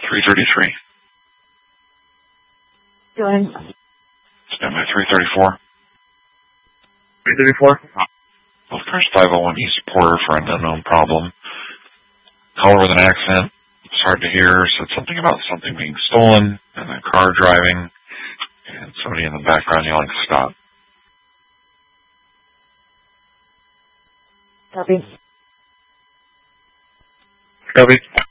333. Doing. Stand by 334. 334? Well, first 501 East Porter for an unknown problem. Caller with an accent. It's hard to hear. Said something about something being stolen and a car driving and somebody in the background yelling, stop. Copy. Copy.